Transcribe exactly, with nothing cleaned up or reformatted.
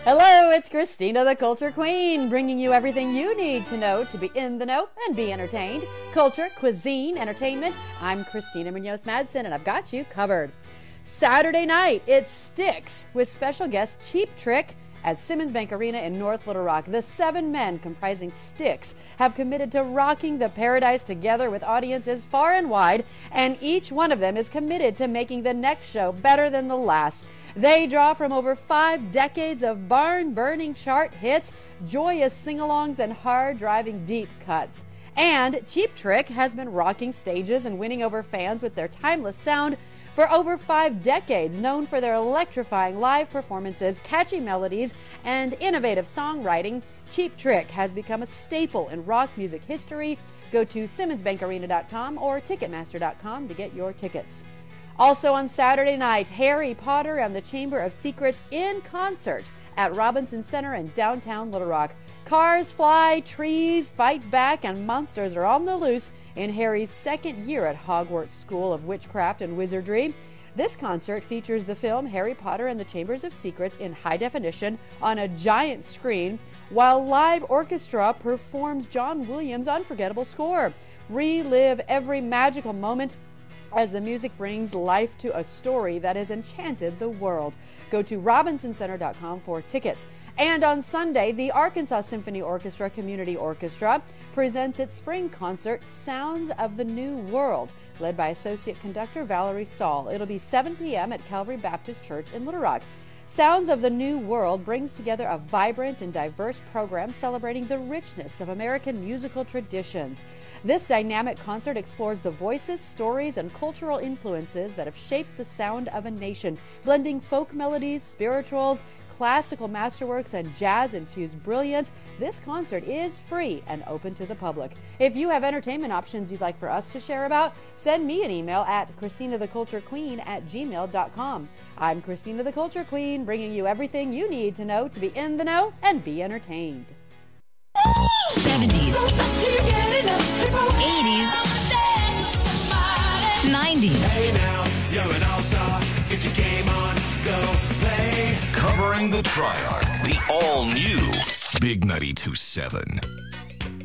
Hello, it's Christina the Culture Queen, bringing you everything you need to know to be in the know and be entertained. Culture, cuisine, entertainment. I'm Christina Munoz Madsen, and I've got you covered. Saturday night, it Styx with special guest Cheap Trick at Simmons Bank Arena in North Little Rock. The seven men comprising Styx have committed to rocking the Paradise together with audiences far and wide, and each one of them is committed to making the next show better than the last. They draw from over five decades of barn-burning chart hits, joyous sing-alongs, and hard-driving deep cuts. And Cheap Trick has been rocking stages and winning over fans with their timeless sound for over five decades, known for their electrifying live performances, catchy melodies, and innovative songwriting. Cheap Trick has become a staple in rock music history. Go to simmons bank arena dot com or ticketmaster dot com to get your tickets. Also on Saturday night, Harry Potter and the Chamber of Secrets in concert at Robinson Center in downtown Little Rock. Cars fly, trees fight back, and monsters are on the loose in Harry's second year at Hogwarts School of Witchcraft and Wizardry. This concert features the film Harry Potter and the Chambers of Secrets in high definition on a giant screen, while live orchestra performs John Williams' unforgettable score. Relive every magical moment as the music brings life to a story that has enchanted the world. Go to robinson center dot com for tickets. And on Sunday, the Arkansas Symphony Orchestra Community Orchestra presents its spring concert, Sounds of the New World, led by Associate Conductor Valerie Saul. It'll be seven p.m. at Calvary Baptist Church in Little Rock. Sounds of the New World brings together a vibrant and diverse program celebrating the richness of American musical traditions. This dynamic concert explores the voices, stories, and cultural influences that have shaped the sound of a nation, blending folk melodies, spirituals, classical masterworks, and jazz-infused brilliance. This concert is free and open to the public. If you have entertainment options you'd like for us to share about, send me an email at christina the culture queen at gmail dot com. I'm Christina the Culture Queen, bringing you everything you need to know to be in the know and be entertained. seventies, eighties, nineties. Hey now, you're an all-star. Get your game on, go play. Covering the Triarch, the all-new Big ninety-two point seven.